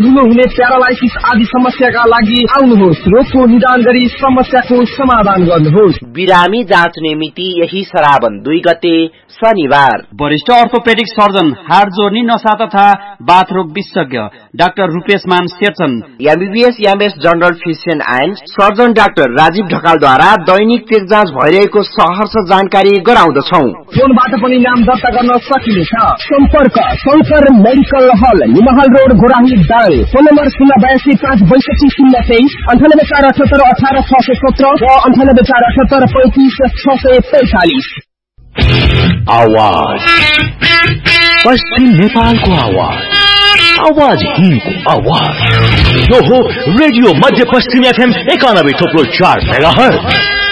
हुने प्यारालाइसिस आदि समस्याका लागि आउनुहोस्। रोगको निदान गरी समस्याको समाधान गर्नुहोस्। बिरामी जाँच्ने मिति यही श्रावण 2 गते शनिबार। वरिष्ठ अर्थोपेडिक सर्जन, हाड जोर्नी, नसा तथा बाथरोग विशेषज्ञ डाक्टर रूपेश मान Sherchan, MBBS MS general physician and surgeon doctor Rajiv ढकालद्वारा Dainik check जाँच भइरहेको सहर्ष जानकारी गराउँदछौ। फोनबाट पनि नाम दर्ता गर्न सकिनेछ। सम्पर्क शंकर मेडिकल हल, निमहल रोड, गोराही, दाङ। फोन नम्बर 082 562 023, 98 478 18 617 र 98 478 35 645। आवाज पश्चिम नेपालको आवाज, आवाज हिन्दको आवाज। यो हो रेडियो मध्य पश्चिम FM 91.4 मेगाहर्ज।